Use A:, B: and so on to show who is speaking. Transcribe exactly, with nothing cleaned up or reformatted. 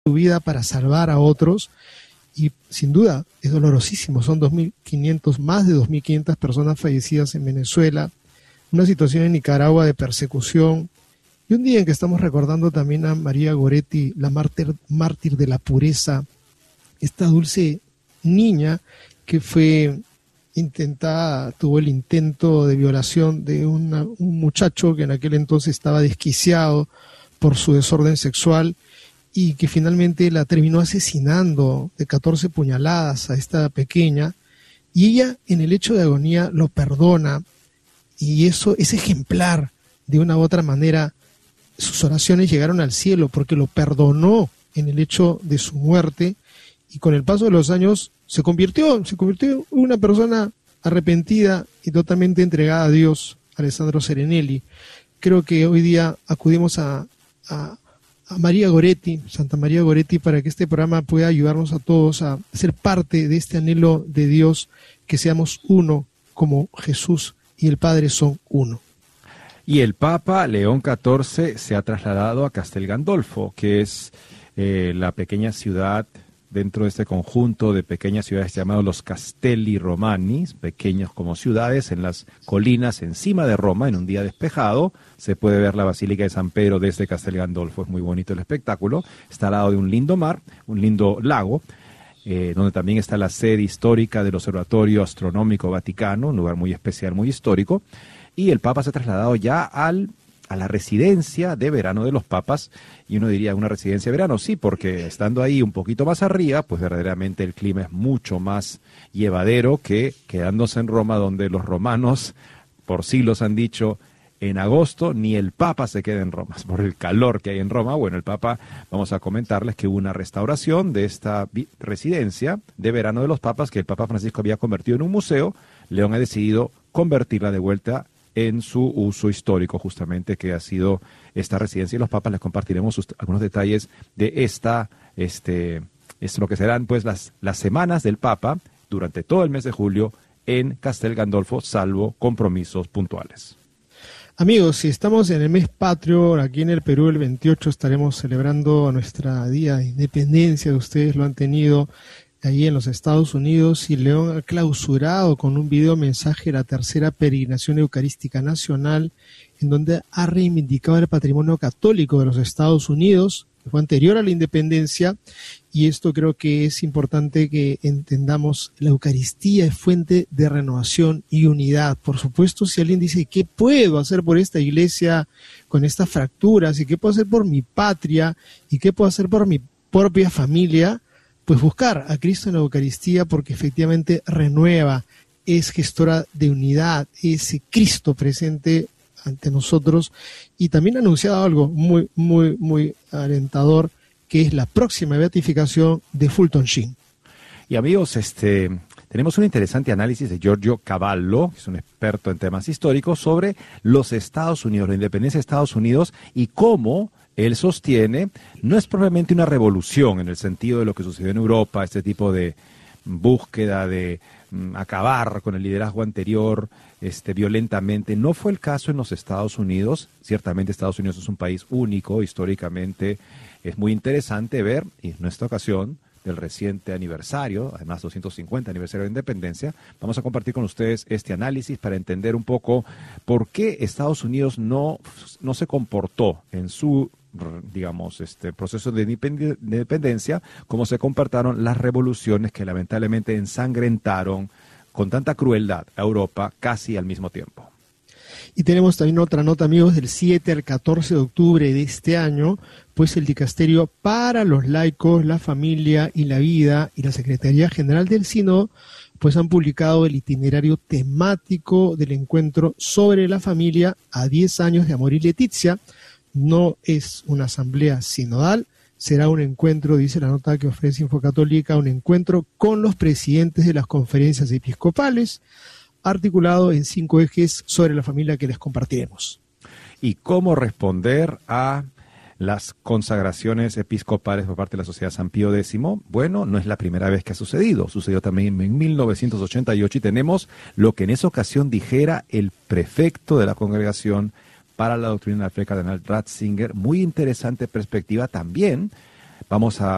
A: su vida para salvar a otros, y sin duda es dolorosísimo. Son dos mil quinientos, más de dos mil quinientas personas fallecidas en Venezuela, una situación en Nicaragua de persecución, y un día en que estamos recordando también a María Goretti, la mártir, mártir de la pureza, esta dulce niña que fue intentada, tuvo el intento de violación de una, un muchacho que en aquel entonces estaba desquiciado por su desorden sexual, y que finalmente la terminó asesinando de catorce puñaladas a esta pequeña, y ella en el hecho de agonía lo perdona, y eso es ejemplar. De una u otra manera sus oraciones llegaron al cielo porque lo perdonó en el hecho de su muerte, y con el paso de los años se convirtió, se convirtió en una persona arrepentida y totalmente entregada a Dios, Alessandro Serenelli. Creo que hoy día acudimos a, a a María Goretti, Santa María Goretti, para que este programa pueda ayudarnos a todos a ser parte de este anhelo de Dios, que seamos uno como Jesús y el Padre son uno.
B: Y el Papa León catorce se ha trasladado a Castel Gandolfo, que es eh, la pequeña ciudad dentro de este conjunto de pequeñas ciudades llamados los Castelli Romani, pequeños como ciudades en las colinas encima de Roma. En un día despejado se puede ver la Basílica de San Pedro desde Castel Gandolfo. Es muy bonito el espectáculo. Está al lado de un lindo mar, un lindo lago, eh, donde también está la sede histórica del Observatorio Astronómico Vaticano, un lugar muy especial, muy histórico. Y el Papa se ha trasladado ya al a la residencia de verano de los papas, y uno diría, ¿una residencia de verano? Sí, porque estando ahí un poquito más arriba, pues verdaderamente el clima es mucho más llevadero que quedándose en Roma, donde los romanos por siglos han dicho, en agosto ni el Papa se queda en Roma, por el calor que hay en Roma. Bueno, el Papa, vamos a comentarles que hubo una restauración de esta residencia de verano de los papas, que el Papa Francisco había convertido en un museo. León ha decidido convertirla de vuelta en su uso histórico, justamente, que ha sido esta residencia, y los papas les compartiremos sus, algunos detalles de esta, este, es lo que serán pues las, las semanas del Papa durante todo el mes de julio en Castel Gandolfo, salvo compromisos puntuales.
A: Amigos, si estamos en el mes patrio, aquí en el Perú el veintiocho estaremos celebrando nuestra Día de Independencia, ustedes lo han tenido allí en los Estados Unidos, y León ha clausurado con un video mensaje la tercera peregrinación eucarística nacional, en donde ha reivindicado el patrimonio católico de los Estados Unidos, que fue anterior a la independencia, y esto creo que es importante que entendamos. La Eucaristía es fuente de renovación y unidad. Por supuesto, si alguien dice, ¿qué puedo hacer por esta iglesia con estas fracturas? ¿Y qué puedo hacer por mi patria? ¿Y qué puedo hacer por mi propia familia? Pues buscar a Cristo en la Eucaristía, porque efectivamente renueva, es gestora de unidad, es Cristo presente ante nosotros, y también ha anunciado algo muy, muy, muy alentador, que es la próxima beatificación de Fulton Sheen.
B: Y amigos, este, tenemos un interesante análisis de Giorgio Cavallo, que es un experto en temas históricos, sobre los Estados Unidos, la independencia de Estados Unidos, y cómo él sostiene, no es probablemente una revolución en el sentido de lo que sucedió en Europa, este tipo de búsqueda de mm, acabar con el liderazgo anterior este, violentamente. No fue el caso en los Estados Unidos. Ciertamente Estados Unidos es un país único, históricamente es muy interesante ver, y en esta ocasión del reciente aniversario, además doscientos cincuenta aniversario de independencia, vamos a compartir con ustedes este análisis para entender un poco por qué Estados Unidos no, no se comportó en su, digamos, este proceso de independencia como se comportaron las revoluciones que lamentablemente ensangrentaron con tanta crueldad a Europa casi al mismo tiempo.
A: Y tenemos también otra nota, amigos, del siete al catorce de octubre de este año, pues el Dicasterio para los Laicos, la Familia y la Vida y la Secretaría General del Sínodo pues han publicado el itinerario temático del encuentro sobre la familia a diez años de Amor y Leticia. No es una asamblea sinodal, será un encuentro, dice la nota que ofrece Infocatólica, un encuentro con los presidentes de las conferencias episcopales, articulado en cinco ejes sobre la familia que les compartiremos.
B: ¿Y cómo responder a las consagraciones episcopales por parte de la Sociedad San Pío Décimo? Bueno, no es la primera vez que ha sucedido, sucedió también en mil novecientos ochenta y ocho, y tenemos lo que en esa ocasión dijera el prefecto de la Congregación para la Doctrina de la Fe, cardenal Ratzinger. Muy interesante perspectiva también. Vamos a